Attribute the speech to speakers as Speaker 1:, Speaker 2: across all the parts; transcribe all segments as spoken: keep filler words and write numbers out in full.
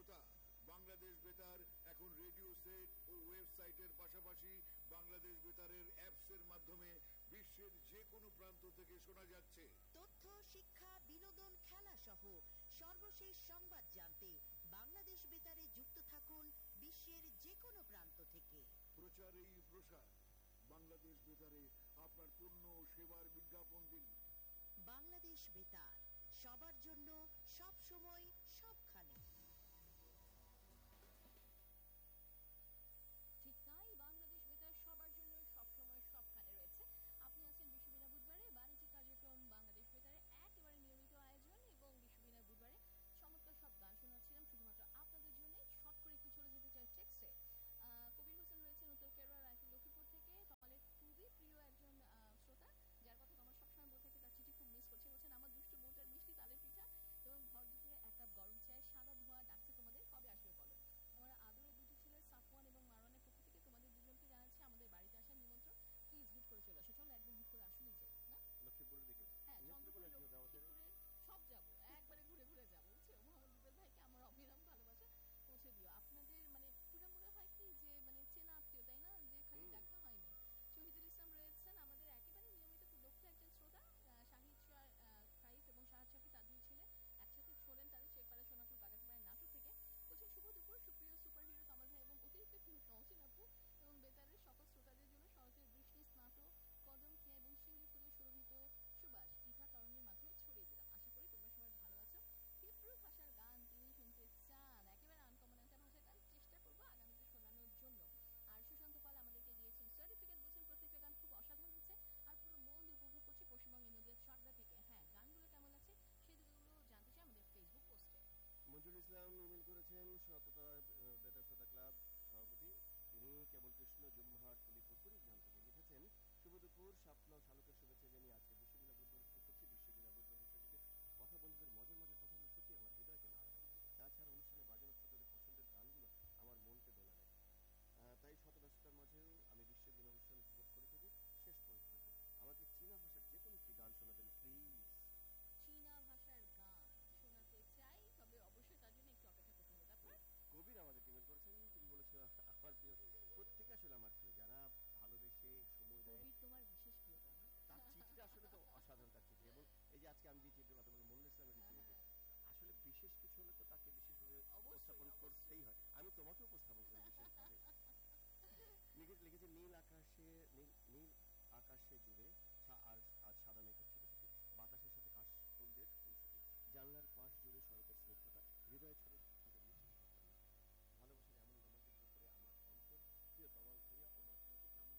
Speaker 1: শ্রোতা, বাংলাদেশ বেতার এখন রেডিও সেট ও ওয়েবসাইটের পাশাপাশি বাংলাদেশ বেতারের অ্যাপসের মাধ্যমে বিশ্বের যে কোনো প্রান্ত থেকে শোনা যাচ্ছে।
Speaker 2: তথ্য, শিক্ষা, বিনোদন, খেলা সহ সর্বশেষ সংবাদ জানতে বাংলাদেশ বেতারে যুক্ত থাকুন বিশ্বের যে কোনো প্রান্ত থেকে।
Speaker 1: প্রচারেই প্রসার। বাংলাদেশ বেতারে আপনার পণ্য ও সেবার বিজ্ঞাপন দিন।
Speaker 2: বাংলাদেশ বেতার, সবার জন্য, সব সময়, সবখানে।
Speaker 3: ঠিক তাই, বাংলাদেশ বেতার সবার জন্য সবসময় সবখানে রয়েছে। আপনি আছেন বিশ্ববিনা বুধবারে বাণিজ্যিক কার্যক্রম বাংলাদেশ বেতারে একেবারে নিয়মিত আয়োজন, এবং বিশ্ববিনা বুধবারে চমৎকার সব গান শোনাচ্ছিলাম শুধুমাত্র আপনাদের জন্য। শর্ট করে একটু চলে যেতে চাই টেক্সটে। কবির হোসেন রয়েছেন উত্তর কেরুয়া রায়পুর লক্ষ্মীপুর থেকে, তোমাদের খুবই প্রিয় একজন শ্রোতা, যার কথা আমার সবসময় বলতে থাকি, তার চিঠি খুব মিস করছে। বলছেন, আমার দুষ্ট বউটার মিষ্টি তালের পিঠা এবং ভর দুপুরে এক কাপ গরম চায়ের সাদা ধোঁয়া ডাকছে তোমাদের, কবে আসবে বলো। আমার আদরের দুটি ছেলে সাফওয়ান এবং মারওয়ানের পক্ষ থেকে তোমাদের দুজনকে জানাচ্ছি আমাদের বাড়িতে আসার নিমন্ত্রণ। প্লিজ হুট করে চলে আসো। চলো একদিন হুট করে আসলেই যাই না,
Speaker 4: লক্ষ্মীপুরের দিকে।
Speaker 3: হ্যাঁ, চন্দ্রপুরে লক্ষ্মীপুরে সব যাবো, একবারে ঘুরে ঘুরে যাবো, বুঝছো। মোহাম্মদ রুবেল ভাইকে আমার অবিরাম ভালোবাসা পৌঁছে দিও। আপনাদের মানে পুরো মনে হয় কি যে মানে চেনা আত্মীয়, তাই না, যে খালি দেখা হয়নি। শহীদুল ইসলাম রয়েছেন আমাদের একেবারে নিয়মিত দক্ষ একজন শ্রোতা। শাহিদ কাইফ এবং শাহাদ শাফি তাদের ছেলে একসাথে ছোলেন তাদের শেখপাড়া সোনাপুর বাগানপাড়ার নাটক থেকে। বলছেন, শুভ দুপুর সুপ্রিয় সুপার হিরো কামাল ভাই এবং অতিরিক্ত নওশিন আপু এবং বেতারের সকল শ্রোতাদের জন্য শরতের বৃষ্টি স্নাত কদম খেয়া এবং শিউলি ফুলে সুরভিত সুবাস পিঠা তরঙ্গের মাধ্যমে ছড়িয়ে দিলাম। আশা করি তোমরা সবাই ভালো আছো। হিব্রু ভাষার গান তিনি শুনতে চান, একেবারে আনকমন একটা ভাষার গান, চেষ্টা করবো আগামীতে শোনানোর জন্য। আর সুশান্ত পাল আমাদেরকে দিয়েছেন সার্টিফিকেট, বলছেন প্রত্যেকটা গান খুব অসাধারণ হচ্ছে আর পুরো মন দিয়ে উপভোগ করছে পশ্চিমবঙ্গের নদীয়া চাকদা থেকে। হ্যাঁ, গানগুলো কেমন আছে সেগুলো জানতে চাই আমাদের ফেসবুক পোস্টে।
Speaker 4: মঞ্জুর ইসলাম ইমেল করেছেন, সততা বেতার শ্রোতা ক্লাব সভাপতি, তিনি কেবল কৃষ্ণ জুমহাট পুলিপুর গ্রাম থেকে লিখেছেন, শুভ দুপুর, স্বপ্ন শালুকের শুভেচ্ছা জানিয়ে আজকে বিশ্ববিনা বুধবার করছি। বিশ্ববিনা বুধবার থেকে কথা বন্ধুদের মজার মজার কথা সত্যি আমার হৃদয়কে নাড়া দেয়। তাছাড়া অনুষ্ঠানে বাজানো শ্রোতাদের পছন্দের গানগুলো আমার মনকে দোলা দেয়। তাই শত ব্যস্ততার মাঝেও আমি বিশ্ববিনা অনুষ্ঠান উপভোগ করে থাকি, শেষ পর্যন্ত থাকবো। আমাকে চীনা ভাষার যে কোনো একটি গান শোনাবেন প্লিজ।
Speaker 3: চীনা ভাষার গান শোনাতে চাই, তবে অবশ্যই তার জন্য একটু অপেক্ষা করতে হবে। তারপর
Speaker 4: কবির আমাদের ইমেল করেছেন, তিনি বলেছেন আমার প্রিয়, প্রত্যেকে আসলে আমার প্রিয়, যারা ভালোবেসে সময় দেয়।
Speaker 3: কবি তোমার বিশেষ প্রিয়,
Speaker 4: তার চিঠিটা আসলে তো অসাধারণ, তার চিঠি। এবং এই যে আজকে আমি যে চিঠির কথা বললাম মনিরুল ইসলামের চিঠি, আসলে বিশেষ কিছু হলে তো তাকে বিশেষভাবে উপস্থাপন করতেই হয়। আমি তোমাকে উপস্থাপন করি বিশেষভাবে। লিখেছে, নীল আকাশে নীল নীল আকাশে জুড়ে আর আজ সাদা মেঘের ছুটি ছুটি, বাতাসের সাথে কাশ ফুলদের ফুলছুটি, জানলার পাশ জুড়ে সড়কের স্নিগ্ধতা, হৃদয় ছড়ে ভালোবাসার এমন রোমান্টিক দুপুরে আমার অন্তর প্রিয় তমাল ভাইয়া ও নচনাকে কেমন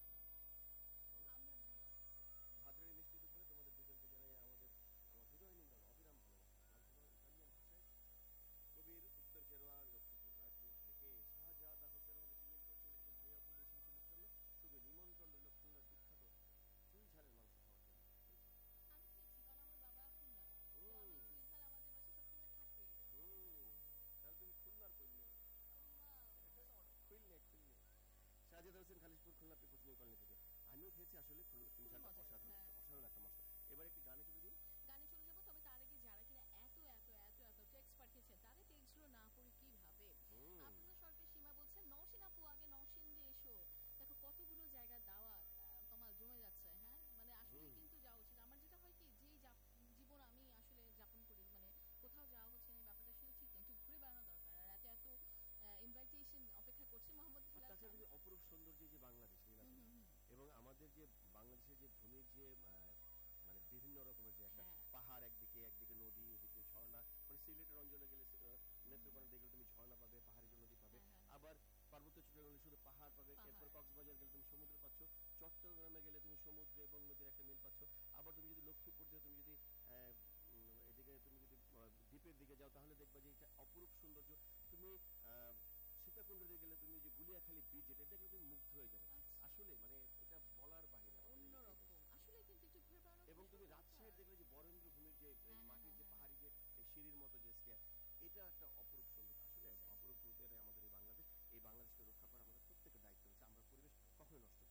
Speaker 4: ভাদ্রের মিষ্টি দুপুরে তোমাদের দুজনকে জানাই আমাদের আমার হৃদয় নিন্দার অবিরাম ভালোবাসা। ইতালিয়ান ভাষায় কবির উত্তর কেরোয়া লক্ষ্মীপুর রায়পুর থেকে শাহজাদা হোসেন আমাদের ইমেল করছেন, একজন ভাইয়া আপু বেশি ছিলের জন্য শুধু নিমন্ত্রণ রইল খুলনার বিখ্যাত চুই ঝালের মাংস খাওয়ার জন্য।
Speaker 3: আমি খেয়েছি, কারণ আমার বাবা খুলনা, তো আমি চুই ঝাল আমাদের বাসায় সবসময় থাকে।
Speaker 4: হুম, তাহলে তুমি খুলনার কন্যা। খুলনে খুলনে শাহজাদা Hossain Khalishpur Khulna people's new colony থেকে। আমিও খেয়েছি আসলে চুই ঝালটা অসাধারণ, অসাধারণ একটা মশলা। এবার একটি গানে চলে যাই,
Speaker 3: গানে চলে যাবো। তবে তার আগে যারা কিনা এত এত এত এত টেক্সট পাঠিয়েছেন তাদের টেক্সটগুলো না পড়ে কিভাবে। আপনাদের সরকার সীমা বলছেন, নওশিন আপু আগে নওশিন দিয়ে এসো। দেখো কতগুলো জায়গা দাওয়াত তোমার জমে যাচ্ছে। হ্যাঁ, মানে আসলে কিন্তু যাওয়া উচিত। আমার যেটা হয় কি, যেই জীবন আমি আসলে যাপন করি, মানে কোথাও যাওয়া হচ্ছে না, ব্যাপারটা আসলে ঠিক না, একটু ঘুরে বেড়ানো দরকার। আর এত এত ইনভাইটেশন অপেক্ষা করছে মোহাম্মদ বিলাল।
Speaker 4: তাছাড়া অপরূপ সৌন্দর্য যে বাংলাদেশ এবং আমাদের যে বাংলাদেশের যে ভূমির যে মানে বিভিন্ন রকমের যে একটা পাহাড়, একদিকে একদিকে নদী, এদিকে ঝর্ণা, মানে সিলেটের অঞ্চলে গেলে নেত্রকোনা দেখলে তুমি ঝর্ণা পাবে, পাহাড়ি নদী পাবে, আবার পার্বত্য চট্টগ্রামে শুধু পাহাড় পাবে, এরপর কক্সবাজার গেলে তুমি সমুদ্র পাচ্ছ, চট্টগ্রামে গেলে তুমি সমুদ্র এবং নদীর একটা মিল পাচ্ছ। আবার তুমি যদি লক্ষ্মীপুর দিয়ে তুমি যদি এদিকে তুমি যদি দ্বীপের দিকে যাও তাহলে দেখবা যে এটা অপরূপ সৌন্দর্য। তুমি সীতাকুণ্ডে গেলে তুমি যে গুলিয়াখালী বীচ, যেটা দেখলে তুমি মুগ্ধ হয়ে যাবে। আসলে মানে এটা বলার বাহিরে
Speaker 3: অন্যরকম আসলে, কিন্তু একটু ঘুরে বেড়ানো।
Speaker 4: এবং তুমি রাজশাহীর দেখলে যে বরেন্দ্র ভূমির যে মাটির যে পাহাড়ি যে সিঁড়ির মতো যে স্কেয়ার, এটা একটা অপরূপ সুন্দর। আসলে অপরূপ রূপের আমাদের এই বাংলাদেশ, এই বাংলাদেশকে রক্ষা করা আমাদের প্রত্যেকের দায়িত্ব রয়েছে। আমরা পরিবেশ কখনোই নষ্ট